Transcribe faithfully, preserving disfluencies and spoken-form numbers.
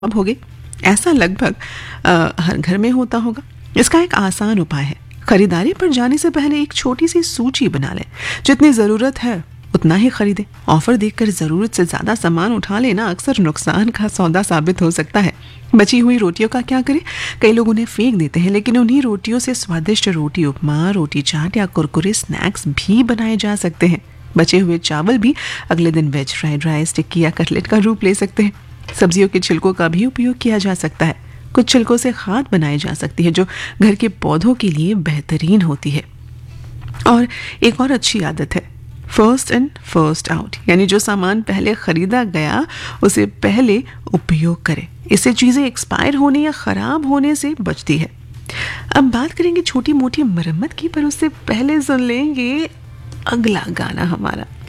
अब हो गई। ऐसा लगभग अ, हर घर में होता होगा। इसका एक आसान उपाय है, खरीदारी पर जाने से पहले एक छोटी सी सूची बना लें। जितनी ज़रूरत है उतना ही खरीदें। ऑफर देखकर ज़रूरत से ज़्यादा सामान उठा लेना अक्सर नुकसान का सौदा साबित हो सकता है। बची हुई रोटियों का क्या करें? कई लोग उन्हें फेंक देते हैं, लेकिन उन्हीं रोटियों से स्वादिष्ट रोटी उपमा, रोटी चाट या कुरकुरे स्नैक्स भी बनाए जा सकते हैं। बचे हुए चावल भी अगले दिन वेज फ्राइड राइस, टिक्की या कटलेट का रूप ले सकते हैं। सब्जियों के छिलकों का भी उपयोग किया जा सकता है। कुछ छिलकों से खाद बनाई जा सकती है जो घर के पौधों के लिए बेहतरीन होती है। और एक और अच्छी आदत है, फर्स्ट इन फर्स्ट आउट, यानी जो सामान पहले खरीदा गया उसे पहले उपयोग करें। इससे चीज़ें एक्सपायर होने या ख़राब होने से बचती है। अब बात करेंगे छोटी मोटी मरम्मत की, पर उससे पहले सुन लेंगे अगला गाना हमारा।